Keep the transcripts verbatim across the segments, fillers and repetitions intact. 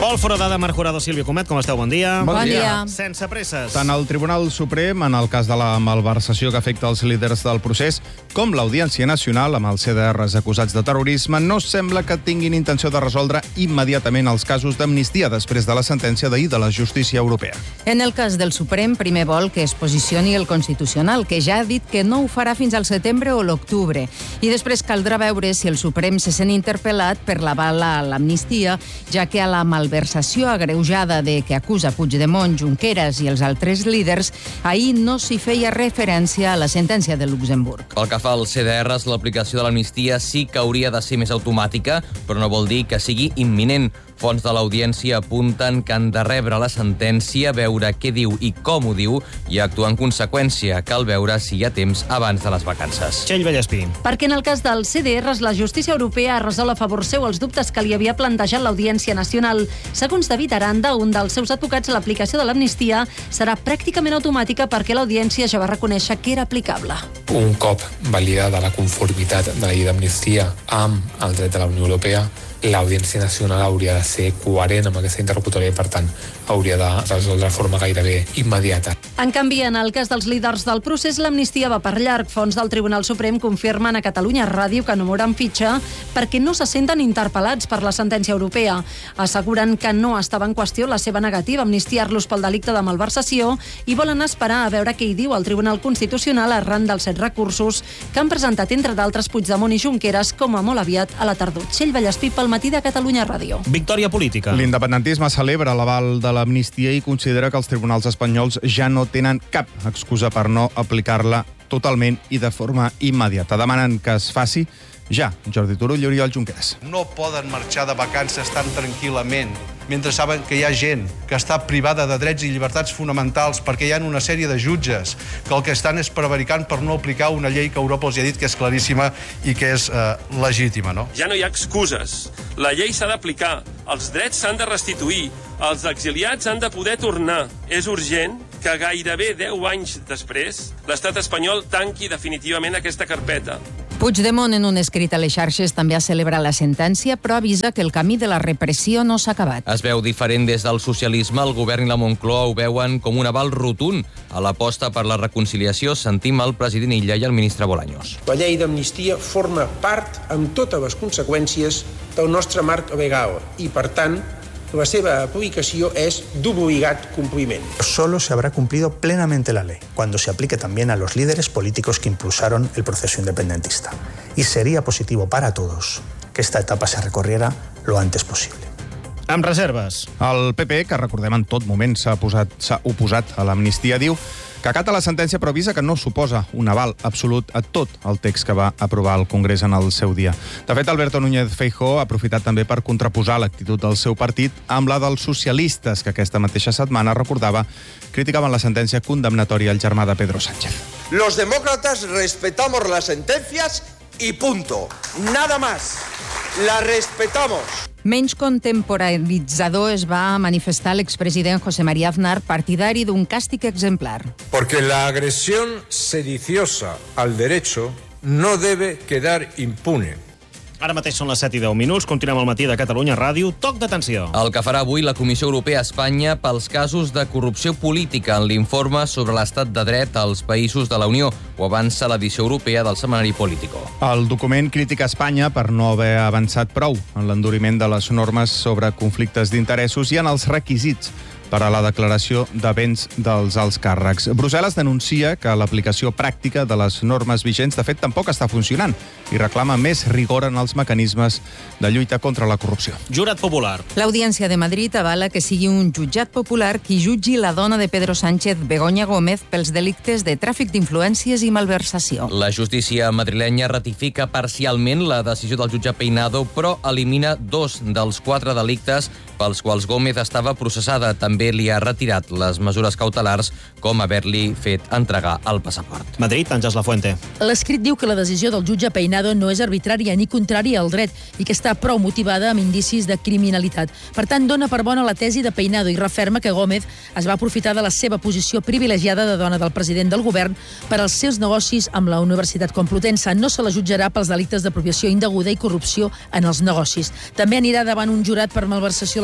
Pol Foradada, Marc Jurado, Sílvia Comet, com esteu? Bon dia. Bon, bon dia. dia. Sense presses. Tant el Tribunal Suprem, en el cas de la malversació que afecta els líders del procés, com l'Audiència Nacional, amb els C D Rs acusats de terrorisme, no sembla que tinguin intenció de resoldre immediatament els casos d'amnistia després de la sentència d'ahir de la justícia europea. En el cas del Suprem, primer vol que es posicioni el Constitucional, que ja ha dit que no ho farà fins al setembre o l'octubre. I després caldrà veure si el Suprem se sent interpel·lat per l'aval a l'amnistia, ja que a la malversació agreujada de que acusa Puigdemont, Junqueras i els altres líders, ahir no s'hi feia referència a la sentència de Luxemburg. Pel que fa als C D Rs, l'aplicació de l'amnistia sí que hauria de ser més automàtica, però no vol dir que sigui imminent. Fonts de l'Audiència apunten que han de rebre la sentència, veure què diu i com ho diu i actuar en conseqüència. Cal veure si hi ha temps abans de les vacances. Txell Vallespí. Perquè en el cas dels C D Rs, la justícia europea ha resolt a favor seu els dubtes que li havia plantejat l'Audiència Nacional. Segons David Aranda, un dels seus advocats, l'aplicació de l'amnistia serà pràcticament automàtica perquè l'Audiència ja va reconèixer que era aplicable. Un cop validada la conformitat de la llei d'amnistia amb el dret de la Unió Europea, l'Audiència Nacional hauria de ser coherent amb aquesta interlocutòria i, per tant, hauria de resoldre de forma gairebé immediata. En canvi, en el cas dels líders del procés, l'amnistia va per llarg. Fonts del Tribunal Suprem confirmen a Catalunya Ràdio que no moran fitxa perquè no se senten interpel·lats per la sentència europea. Asseguren que no estava en qüestió la seva negativa a amnistiar-los pel delicte de malversació i volen esperar a veure què hi diu el Tribunal Constitucional arran dels set recursos que han presentat, entre d'altres, Puigdemont i Junqueras, com a molt aviat a la tardor. Txell Vallespí, pel matí de Catalunya Ràdio. Victòria política. L'independentisme celebra l'aval de l'amnistia i considera que els tribunals espanyols ja no tenen cap excusa per no aplicar-la totalment i de forma immediata. Demanen que es faci ja. Jordi Turull i Oriol Junqueras. No poden marxar de vacances tan tranquil·lament mentre saben que hi ha gent que està privada de drets i llibertats fonamentals perquè hi ha una sèrie de jutges que el que estan és prevaricant per no aplicar una llei que Europa els ha dit que és claríssima i que és eh, legítima, no? Ja no hi ha excuses. La llei s'ha d'aplicar, els drets s'han de restituir, els exiliats han de poder tornar. És urgent que gairebé deu anys després l'estat espanyol tanqui definitivament aquesta carpeta. Puigdemont, en un escrit a les xarxes, també ha celebrat la sentència, però avisa que el camí de la repressió no s'ha acabat. Es veu diferent des del socialisme. El govern i la Moncloa ho veuen com un aval rotund a l'aposta per la reconciliació. Sentim el president Illa i el ministre Bolaños. La llei d'amnistia forma part, amb totes les conseqüències, del nostre marc legal i, per tant, la seva aplicació es d'obligat compliment. Solo se habrá cumplido plenamente la ley cuando se aplique también a los líderes políticos que impulsaron el proceso independentista. Y sería positivo para todos que esta etapa se recorriera lo antes posible. Amb reserves. El P P, que recordem en tot moment s'ha s'ha oposat a l'amnistia, diu que acata la sentència però avisa que no suposa un aval absolut a tot el text que va aprovar el Congrés en el seu dia. De fet, Alberto Núñez Feijóo ha aprofitat també per contraposar l'actitud del seu partit amb la dels socialistes, que aquesta mateixa setmana, recordava, criticaven la sentència condemnatòria al germà de Pedro Sánchez. Los demócratas respetamos las sentencias y punto. Nada más. La respetamos. Menys contemporanitzador es va manifestar l'expresident José María Aznar, partidari d'un càstig exemplar. Porque la agresión sediciosa al derecho no debe quedar impune. Ara mateix són les set i deu minuts. Continuem al matí de Catalunya Ràdio. Toc d'atenció. El que farà avui la Comissió Europea a Espanya pels casos de corrupció política en l'informe sobre l'estat de dret als països de la Unió. Ho avança l'edició europea del setmanari Político. El document critica Espanya per no haver avançat prou en l'enduriment de les normes sobre conflictes d'interessos i en els requisits per a la declaració de béns dels alts càrrecs. Brussel·les denuncia que l'aplicació pràctica de les normes vigents de fet tampoc està funcionant i reclama més rigor en els mecanismes de lluita contra la corrupció. Jurat popular. L'Audiència de Madrid avala que sigui un jutjat popular qui jutgi la dona de Pedro Sánchez, Begoña Gómez, pels delictes de tràfic d'influències i malversació. La justícia madrilenya ratifica parcialment la decisió del jutge Peinado, però elimina dos dels quatre delictes pels quals Gómez estava processada. També li ha retirat les mesures cautelars, com haver-li fet entregar el passaport. Madrid, Àngels Lafuente. L'escrit diu que la decisió del jutge Peinado no és arbitrària ni contrària al dret i que està prou motivada amb indicis de criminalitat. Per tant, dona per bona la tesi de Peinado i referma que Gómez es va aprofitar de la seva posició privilegiada de dona del president del govern per als seus negocis amb la Universitat Complutense. No se la jutjarà pels delictes d'apropiació indeguda i corrupció en els negocis. També anirà davant un jurat per malversació a la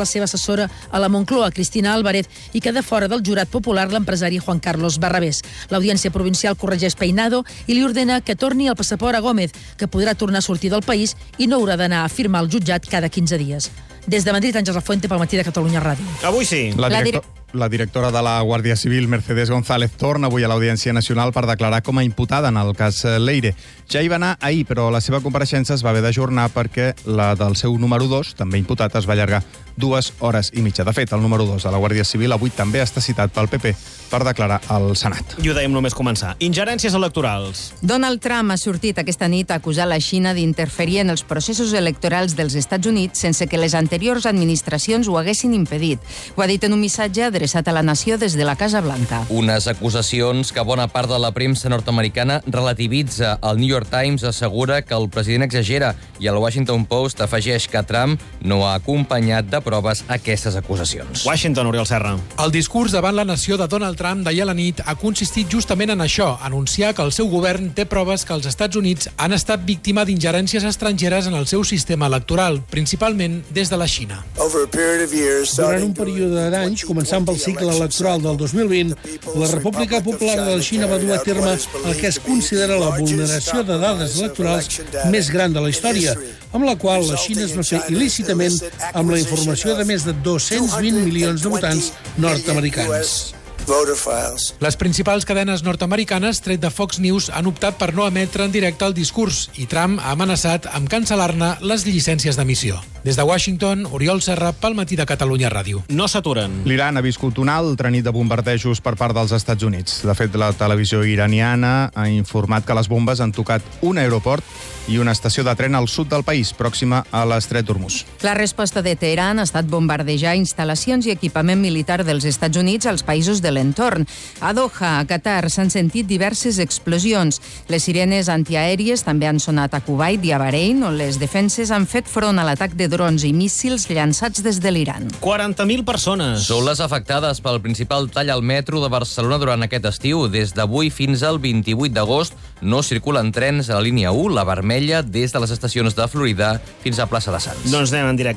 seva assessora a la Moncloa, Cristina Álvarez, i queda fora del jurat popular l'empresari Juan Carlos Barrabés. L'Audiència Provincial corregeix Peinado i li ordena que torni el passaport a Gómez, que podrà tornar a sortir del país i no haurà d'anar a firmar al jutjat cada quinze dies. Des de Madrid, Àngels Lafuente, pel Matí de Catalunya Ràdio. Avui sí. La, director, la directora de la Guàrdia Civil, Mercedes González, torna avui a l'Audiència Nacional per declarar com a imputada en el cas Leire. Ja hi va anar ahir, però la seva compareixença es va haver d'ajornar perquè la del seu número dos, també imputat, es va allargar dues hores i mitja. De fet, el número dos de la Guàrdia Civil avui també està citat pel P P per declarar al Senat. I ho dèiem només començar. Ingerències electorals. Donald Trump ha sortit aquesta nit a acusar la Xina d'interferir en els processos electorals dels Estats Units sense que les anteriors administracions ho haguessin impedit. Ho ha dit en un missatge adreçat a la nació des de la Casa Blanca. Unes acusacions que bona part de la premsa nord-americana relativitza. El New York Times assegura que el president exagera i el Washington Post afegeix que Trump no ha acompanyat de proves aquestes acusacions. Washington, Oriol Serra. El discurs davant la nació de Donald Trump d'ahir a la nit ha consistit justament en això, anunciar que el seu govern té proves que els Estats Units han estat víctima d'ingerències estrangeres en el seu sistema electoral, principalment des de la Xina. Durant un període d'anys, començant pel cicle electoral del dos mil vint, la República Popular de la Xina va dur a terme el que es considera la vulneració de dades electorals més gran de la història, amb la qual la Xina es va fer il·lícitament amb la informació de més de dos-cents vint milions de votants nord-americans. Les principals cadenes nord-americanes, tret de Fox News, han optat per no emetre en directe el discurs i Trump ha amenaçat amb cancel·lar-ne les llicències d'emissió. Des de Washington, Oriol Serra, pel Matí de Catalunya Ràdio. No s'aturen. L'Iran ha viscut una altra nit de bombardejos per part dels Estats Units. De fet, la televisió iraniana ha informat que les bombes han tocat un aeroport i una estació de tren al sud del país, pròxima a l'estret d'Hormuz. La resposta de Teheran ha estat bombardejar instal·lacions i equipament militar dels Estats Units als països de l'entorn. A Doha, a Qatar, s'han sentit diverses explosions. Les sirenes antiaèries també han sonat a Kuwait i a Bahrein, on les defenses han fet front a l'atac de drons i míssils llançats des de l'Iran. quaranta mil persones. Són les afectades pel principal tall al metro de Barcelona durant aquest estiu. Des d'avui fins al vint-i-vuit d'agost no circulen trens a la línia u, la vermella, des de les estacions de Florida fins a plaça de Sants. Doncs anem en directe